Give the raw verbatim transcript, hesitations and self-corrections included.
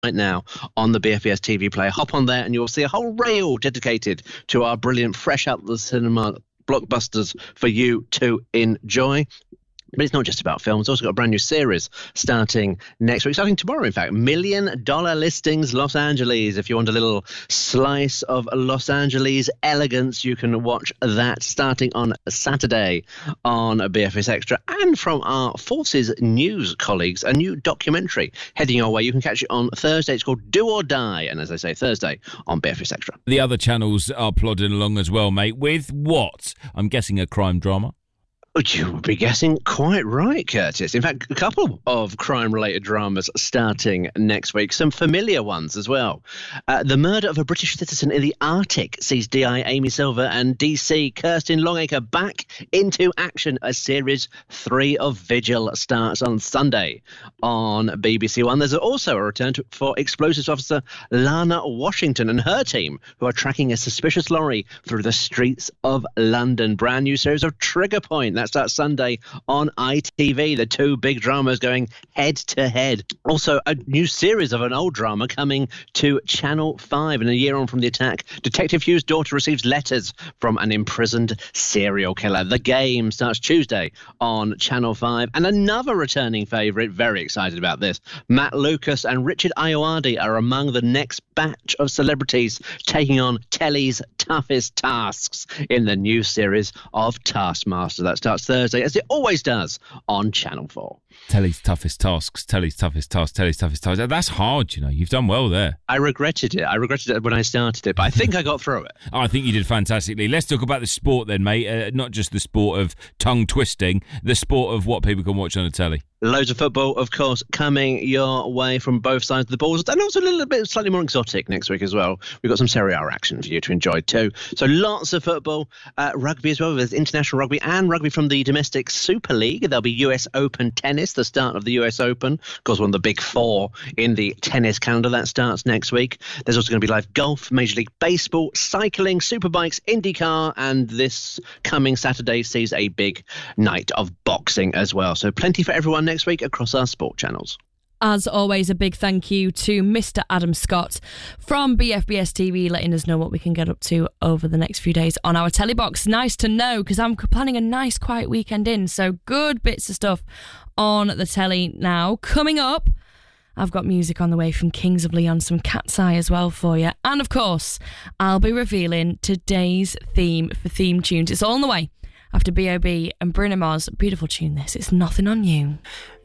right now on the B F B S T V player. Hop on there and you'll see a whole reel dedicated to our brilliant, fresh out the cinema blockbusters for you to enjoy. But it's not just about films. It's also got a brand new series starting next week, starting tomorrow, in fact. Million Dollar Listings Los Angeles. If you want a little slice of Los Angeles elegance, you can watch that starting on Saturday on B F S Extra. And from our Forces News colleagues, a new documentary heading your way. You can catch it on Thursday. It's called Do or Die. And as I say, Thursday on B F S Extra. The other channels are plodding along as well, mate, with what? I'm guessing a crime drama. You would be guessing quite right, Curtis. In fact, a couple of crime-related dramas starting next week. Some familiar ones as well. Uh, the murder of a British citizen in the Arctic sees D I Amy Silver and D C Kirsten Longacre back into action as Series three of Vigil starts on Sunday on B B C One. There's also a return to, for explosives officer Lana Washington and her team, who are tracking a suspicious lorry through the streets of London. Brand new series of Trigger Point. That starts Sunday on I T V. The two big dramas going head to head. Also, a new series of an old drama coming to Channel five. And a year on from the attack, Detective Hugh's daughter receives letters from an imprisoned serial killer. The Game starts Tuesday on Channel five. And another returning favourite, very excited about this, Matt Lucas and Richard Ayoade are among the next batch of celebrities taking on telly's toughest tasks in the new series of Taskmaster. That starts Thursday, as it always does, on Channel four. Telly's toughest tasks, Telly's toughest tasks, Telly's toughest tasks. That's hard, you know. You've done well there. I regretted it. I regretted it when I started it, but I think I got through it. Oh, I think you did fantastically. Let's talk about the sport then, mate. Uh, not just the sport of tongue twisting, the sport of what people can watch on the telly. Loads of football, of course, coming your way from both sides of the balls. And also a little bit slightly more exotic next week as well. We've got some Serie A action for you to enjoy too. So lots of football, uh, rugby as well. There's international rugby and rugby from the domestic Super League. There'll be U S Open tennis, the start of the U S Open. Of course, one of the big four in the tennis calendar. That starts next week. There's also going to be live golf, Major League Baseball, cycling, Superbikes, IndyCar. And this coming Saturday sees a big night of boxing as well. So plenty for everyone next week across our sport channels. As always, a big thank you to Mister Adam Scott from B F B S T V, letting us know what we can get up to over the next few days on our telly box. Nice to know, because I'm planning a nice quiet weekend in, so good bits of stuff on the telly now. Coming up, I've got music on the way from Kings of Leon, some Cat's Eye as well for you. And of course, I'll be revealing today's theme for theme tunes. It's all on the way after B O B and Bruno Mars. Beautiful tune this. It's Nothing on You.